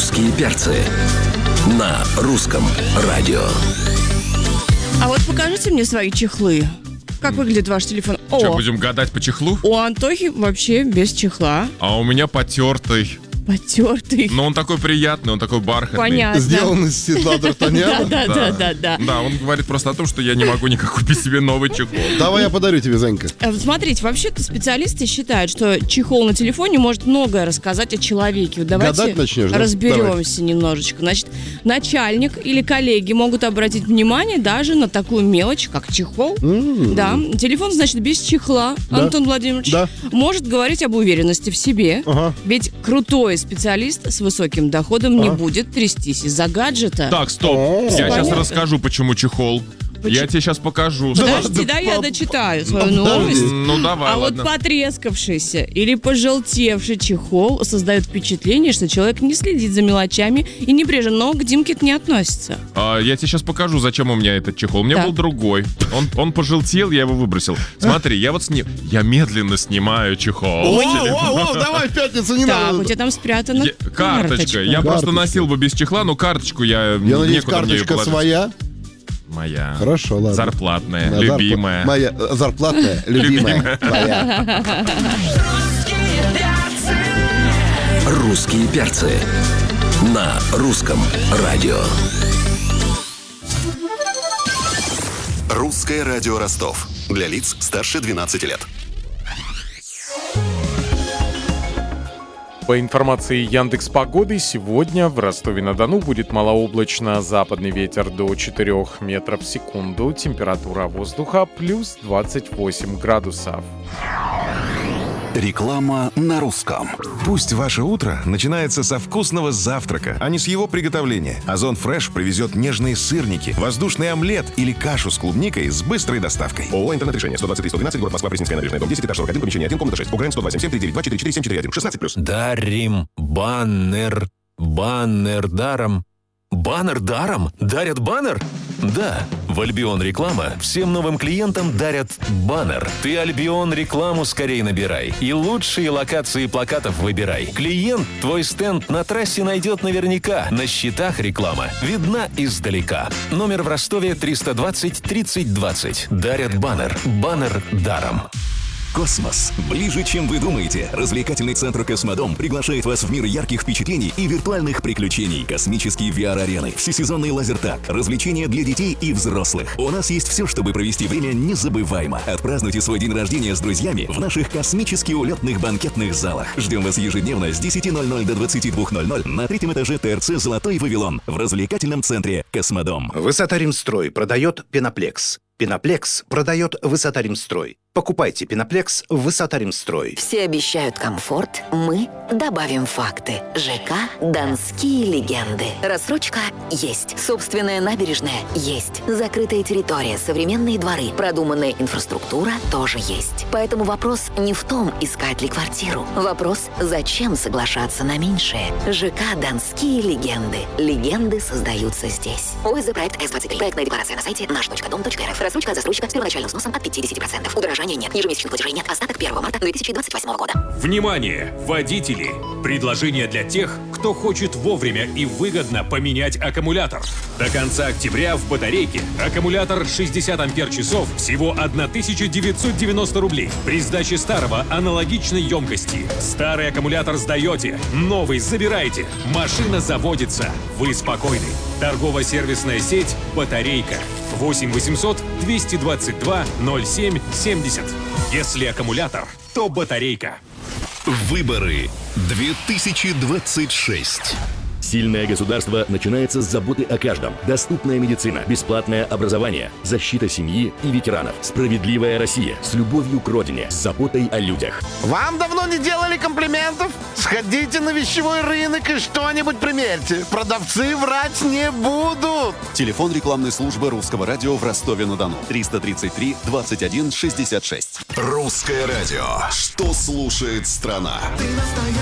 «Русские перцы» на русском радио. А вот покажите мне свои чехлы. Как выглядит ваш телефон? Что, будем гадать по чехлу? У Антохи вообще без чехла. А у меня потертый. Потертый. Но он такой приятный, он такой бархатный. Понятно. Сделан из седла Д'Артаньяна? Да. Да, он говорит просто о том, что я не могу никак купить себе новый чехол. Давай я подарю тебе, Занька. Смотрите, вообще-то специалисты считают, что чехол на телефоне может многое рассказать о человеке. Вот давайте Гадать начнешь, да? разберемся немножечко. Значит, начальник или коллеги могут обратить внимание даже на такую мелочь, как чехол. Да, телефон, значит, без чехла, Да. Антон Владимирович, Да. может говорить об уверенности в себе. Ага. Ведь крутой специалист с высоким доходом не будет трястись из-за гаджета. Так, стоп. Я сейчас Понятно. расскажу, почему чехол. Я тебе сейчас покажу. Подожди, да, я дочитаю свою новость. Ну, давай, А ладно. вот потрескавшийся или пожелтевший чехол создает впечатление, что человек не следит за мелочами и небрежен, но к Димке это не относится. Я тебе сейчас покажу, зачем у меня этот чехол. У меня Так. был другой. Он пожелтел, я его выбросил. Смотри, я медленно снимаю чехол. Давай в пятницу, не Так, у надо. тебя там спрятана Карточка. Я просто Карточка. носил бы без чехла, но карточку Я надеюсь, некуда мне её карточка положить. своя. Моя. Хорошо, ладно. Зарплатная, Да, любимая. Моя зарплатная, любимая. Твоя. «Русские перцы» на русском радио. Русское радио Ростов. Для лиц старше 12 лет. По информации Яндекс.Погоды, сегодня в Ростове-на-Дону будет малооблачно, западный ветер до 4 метров в секунду, температура воздуха плюс 28 градусов. Реклама на русском. Пусть ваше утро начинается со вкусного завтрака, а не с его приготовления. Озон Фреш привезет нежные сырники, воздушный омлет или кашу с клубникой с быстрой доставкой. ООО «Интернет-решение», 123-112, город Москва, Пресненская набережная, дом 10, этаж 41, помещение 1, комната 6, УГРН 127-739-244-741, 16+. Дарим баннер. Баннер даром. Баннер даром? Дарят баннер? Да. В Альбион Реклама всем новым клиентам дарят баннер. Ты Альбион Рекламу скорее набирай. И лучшие локации плакатов выбирай. Клиент твой стенд на трассе найдет наверняка. На счетах реклама видна издалека. Номер в Ростове 320 30 20. Дарят баннер. Баннер даром. Космос. Ближе, чем вы думаете. Развлекательный центр «Космодом» приглашает вас в мир ярких впечатлений и виртуальных приключений. Космические VR-арены, всесезонный лазертаг, развлечения для детей и взрослых. У нас есть все, чтобы провести время незабываемо. Отпразднуйте свой день рождения с друзьями в наших космически улетных банкетных залах. Ждем вас ежедневно с 10:00 до 22:00 на 3-м этаже ТРЦ «Золотой Вавилон» в развлекательном центре «Космодом». Высота-Римстрой продает Пеноплекс. Пеноплекс продает Высота-Римстрой. Покупайте Пеноплекс в Высота-Римстрой. Все обещают комфорт, мы добавим факты. ЖК «Донские легенды». Рассрочка есть. Собственная набережная есть. Закрытая территория, современные дворы, продуманная инфраструктура тоже есть. Поэтому вопрос не в том, искать ли квартиру. Вопрос, зачем соглашаться на меньшее. ЖК «Донские легенды». Легенды создаются здесь. ОСЗ проект С-23. Проектная декларация на сайте наш.дом.рф. Рассрочка от застройщика с первоначальным сносом от 50%. Удорожания нет. Ежемесячных платежей нет. Остаток 1 марта 2028 года. Внимание, водители! Предложение для тех, кто хочет вовремя и выгодно поменять аккумулятор. До конца октября в батарейке аккумулятор 60 ампер-часов всего 1990 рублей. При сдаче старого аналогичной емкости. Старый аккумулятор сдаете, новый забираете. Машина заводится. Вы спокойны. Торгово-сервисная сеть «Батарейка». 8 800 222 07 70. Если аккумулятор, то батарейка. Выборы 2026. Сильное государство начинается с заботы о каждом. Доступная медицина, бесплатное образование, защита семьи и ветеранов. Справедливая Россия с любовью к родине, с заботой о людях. Вам давно не делали комплиментов? Сходите на вещевой рынок и что-нибудь примерьте. Продавцы врать не будут. Телефон рекламной службы Русского радио в Ростове-на-Дону. 333 21 66. Русское радио. Что слушает страна? Ты настоящий.